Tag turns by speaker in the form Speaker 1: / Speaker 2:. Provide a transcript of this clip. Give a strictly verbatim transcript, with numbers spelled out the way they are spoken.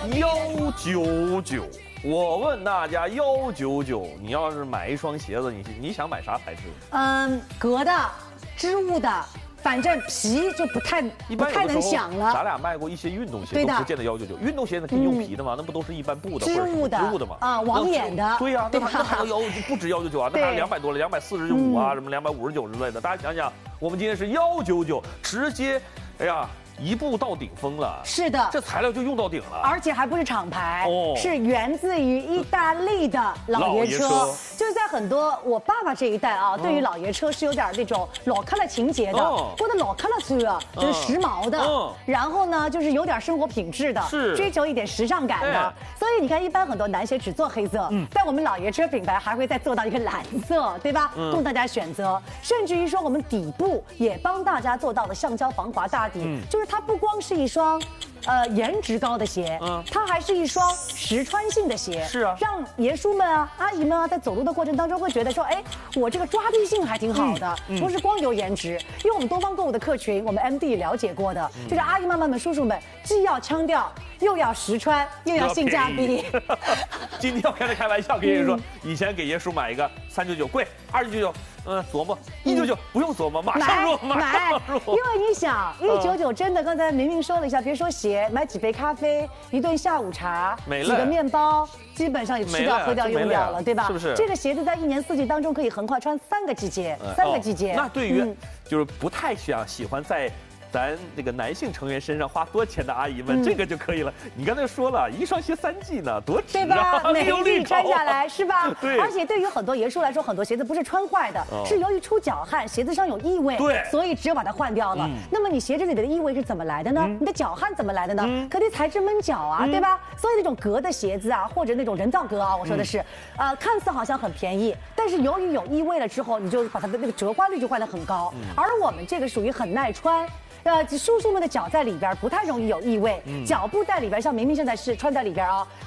Speaker 1: 幺九九。我问大家，幺九九，你要是买一双鞋子，你你想买啥材质？
Speaker 2: 嗯，革的、织物的，反正皮就不太不太能想了。
Speaker 1: 咱俩卖过一些运动鞋，都不见得幺九九。运动鞋呢可以用皮的吗？那不都是一般布的、
Speaker 2: 织物的、
Speaker 1: 织物的吗？啊，
Speaker 2: 网眼的。
Speaker 1: 对呀，那那还要幺不止幺九九啊，那还两百多了，两百四十五啊，什么两百五十九之类的。大家想想，我们今天是幺九九，直接，哎呀。一步到顶峰了，
Speaker 2: 是的，
Speaker 1: 这材料就用到顶了，
Speaker 2: 而且还不是厂牌，哦，是源自于意大利的老爷车，车就是在很多我爸爸这一代啊，嗯、对于老爷车是有点那种老开了情节的，或者老开了车啊，就是时髦的，嗯、然后呢就是有点生活品质的，
Speaker 1: 是
Speaker 2: 追求一点时尚感的，哎、所以你看，一般很多男鞋只做黑色，嗯、但我们老爷车品牌还会再做到一个蓝色，对吧？嗯、供大家选择，甚至于说我们底部也帮大家做到了橡胶防滑大底，嗯、就是。它不光是一双，呃，颜值高的鞋，嗯，它还是一双实穿性的鞋，
Speaker 1: 是啊，
Speaker 2: 让爷叔们啊、阿姨们啊，在走路的过程当中会觉得说，哎，我这个抓地性还挺好的，嗯嗯、不是光有颜值。因为我们东方购物的客群，我们 M D 了解过的，嗯、就是阿姨妈妈们、叔叔们，既要腔调，又要实穿，又要性价比。
Speaker 1: 今天我开始开玩笑跟爷爷说，嗯、以前给爷叔买一个三九九贵，二九九。嗯，琢磨一九九不用琢磨，马上入，马上入。
Speaker 2: 因为你想，一九九真的，刚才明明说了一下，别说鞋，买几杯咖啡，一顿下午茶，几个面包，基本上也吃掉、喝掉、用掉了，对吧？
Speaker 1: 是不是？
Speaker 2: 这个鞋子在一年四季当中可以横跨穿三个季节，三个季节。
Speaker 1: 那对于就是不太想喜欢在。咱这个男性成员身上花多钱的阿姨们，嗯、这个就可以了。你刚才说了一双鞋三季呢，多值啊！
Speaker 2: 对吧？每一季穿下来是吧？
Speaker 1: 对。
Speaker 2: 而且对于很多爷叔来说，很多鞋子不是穿坏的，哦、是由于出脚汗，鞋子上有异味，
Speaker 1: 对，
Speaker 2: 所以只有把它换掉了。嗯、那么你鞋子里的异味是怎么来的呢？嗯、你的脚汗怎么来的呢？嗯、可得材质闷脚啊，嗯、对吧？所以那种革的鞋子啊，或者那种人造革啊，我说的是，嗯、呃，看似好像很便宜，但是由于有异味了之后，你就把它的那个折换率就换得很高。嗯、而我们这个属于很耐穿。呃，叔叔们的脚在里边不太容易有异味，嗯、脚部在里边，像明明现在是穿在里边啊，